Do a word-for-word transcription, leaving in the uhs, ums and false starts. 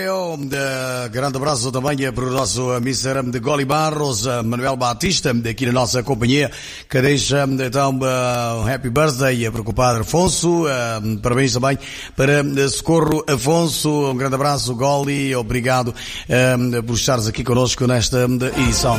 Um grande abraço também para o nosso mister de Goli Barros, Manuel Batista, aqui na nossa companhia, que deixa então um happy birthday para o compadre Afonso. Parabéns também para Socorro Afonso. Um grande abraço, Goli. Obrigado por estares aqui connosco nesta edição.